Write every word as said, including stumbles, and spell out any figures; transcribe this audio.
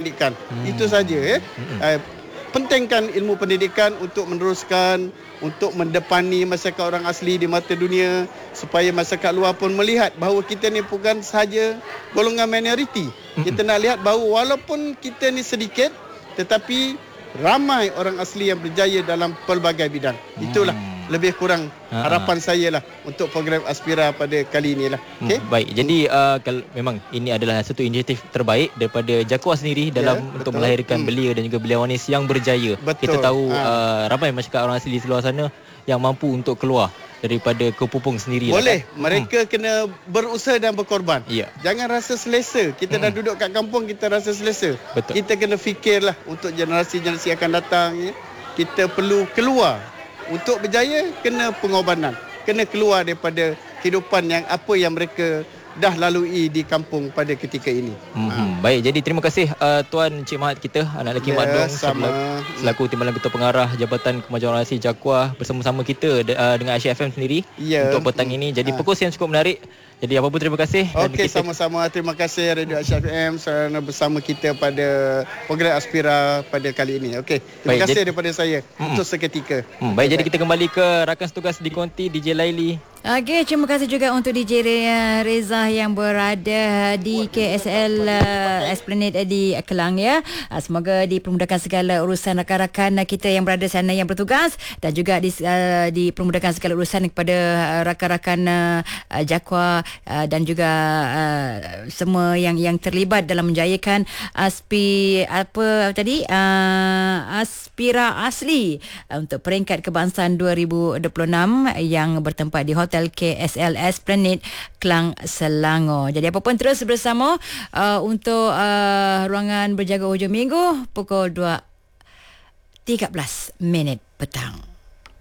pendidikan. Hmm. Itu saja ya. Hmm. Uh, pentingkan ilmu pendidikan untuk meneruskan, untuk mendepani masyarakat orang asli di mata dunia, supaya masyarakat luar pun melihat bahawa kita ni bukan sahaja golongan minoriti. Hmm. Kita nak lihat bahawa walaupun kita ni sedikit, tetapi ramai orang asli yang berjaya dalam pelbagai bidang. Itulah hmm. lebih kurang harapan Ha-ha. saya lah untuk program Aspira pada kali ini lah. Okay? Hmm, baik, jadi uh, kalau memang ini adalah satu inisiatif terbaik daripada Jakua sendiri dalam ya, untuk melahirkan hmm. belia dan juga belia wanis yang berjaya. Betul. Kita tahu ha. uh, ramai masyarakat orang asli di luar sana yang mampu untuk keluar daripada kepupung sendiri. Boleh, kan? mereka hmm. kena berusaha dan berkorban. Ya. Jangan rasa selesa. Kita hmm. dah duduk kat kampung, kita rasa selesa. Betul. Kita kena fikirlah untuk generasi-generasi akan datang. Ya. Kita perlu keluar. Untuk berjaya, kena pengorbanan. Kena keluar daripada kehidupan yang apa yang mereka dah lalui di kampung pada ketika ini. Hmm, ha. Baik, jadi terima kasih uh, Tuan Cik Mahat kita, anak lelaki Mak Dong, sama. selaku Timbalan Ketua Pengarah Jabatan Kemajuan Orang Asli Jakua bersama-sama kita uh, dengan Aisyah F M sendiri ya. Untuk petang ini. Jadi ha. perkongsian cukup menarik. Jadi apa pun terima kasih. Okey, kita... sama-sama. Terima kasih Radio Aisyah F M kerana bersama kita pada program Aspira pada kali ini. Okey, terima baik, kasih jadi... daripada saya mm-mm. untuk seketika. Mm, baik, okay, jadi kita kembali ke rakan setugas di Konti, D J Laili. Okey, terima kasih juga untuk D J Reza yang berada di K S L uh, Esplanade di Kelang ya. Uh, semoga dipermudahkan segala urusan rakan-rakan kita yang berada sana yang bertugas, dan juga di, uh, dipermudahkan segala urusan kepada uh, rakan-rakan uh, Jakua uh, dan juga uh, semua yang yang terlibat dalam menjayakan aspi apa tadi uh, Aspira Asli uh, untuk peringkat kebangsaan dua ribu dua puluh enam yang bertempat di Hotel K S L Esplanade Klang Selangor. Jadi apa pun terus bersama uh, untuk uh, ruangan berjaga hujung minggu pukul dua tiga belas minit petang.